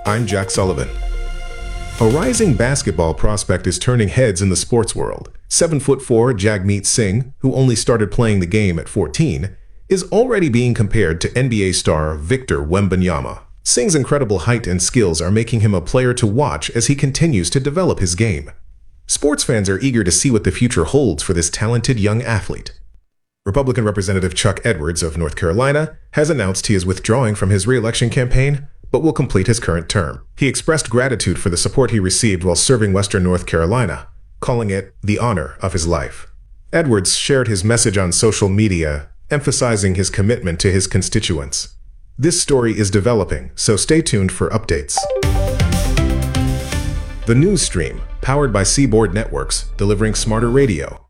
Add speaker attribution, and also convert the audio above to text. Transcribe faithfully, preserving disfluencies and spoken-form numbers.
Speaker 1: I'm Jack Sullivan. A rising basketball prospect is turning heads in the sports world. Seven foot four Jagmeet Singh, who only started playing the game at fourteen, is already being compared to N B A star Victor Wembanyama. Singh's incredible height and skills are making him a player to watch as he continues to develop his game. Sports fans are eager to see what the future holds for this talented young athlete. Republican Representative Chuck Edwards of North Carolina has announced he is withdrawing from his re-election campaign, but will complete his current term. He expressed gratitude for the support he received while serving Western North Carolina, calling it the honor of his life. Edwards shared his message on social media, emphasizing his commitment to his constituents. This story is developing, so stay tuned for updates. The News Stream, powered by Seaboard Networks, delivering smarter radio.